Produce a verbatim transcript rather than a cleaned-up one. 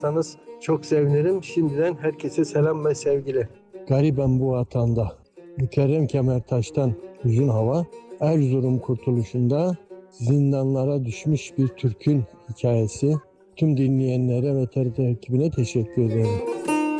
paylaşırsanız çok sevinirim. Şimdiden herkese selam ve sevgiler. Gariben bu vatanda. Mükerrem Kemertaş'tan uzun hava. Erzurum kurtuluşunda zindanlara düşmüş bir Türk'ün hikayesi. Tüm dinleyenlere ve T R T ekibine teşekkür ederim.